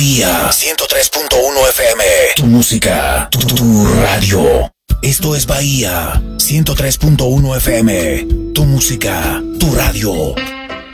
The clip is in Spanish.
Bahía 103.1 FM. Tu música, tu radio. Esto es Bahía 103.1 FM. Tu música, tu radio.